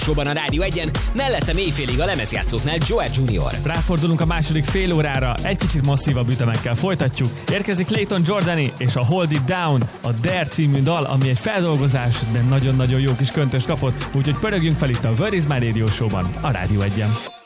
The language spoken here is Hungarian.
Showban a Rádió 1-en, mellettem éjfélig a lemezjátszóknál Joel Jr. Ráfordulunk a második fél órára, egy kicsit masszívabb ütemekkel folytatjuk. Érkezik Clayton Jordani és a Hold It Down, a Dare című dal, ami egy feldolgozás, de nagyon-nagyon jó kis köntös kapott, úgyhogy pörögjünk fel itt a Where Is My Radio Showban, a Rádió 1-en.